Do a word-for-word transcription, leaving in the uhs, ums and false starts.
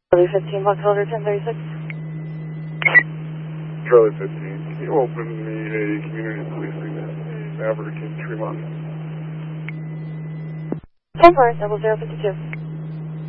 Charlie fifteen, Box Holder ten thirty-six. Charlie fifteen, can you open me a community policing at Maverick in Tremont? ten four, double zero fifty-two.